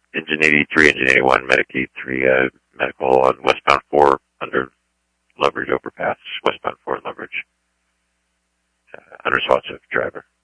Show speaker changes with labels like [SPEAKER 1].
[SPEAKER 1] Engine 83, Engine 81, Medic 83, medical on westbound 4 under Leverage overpass, westbound 4 Leverage. Under SWAT driver.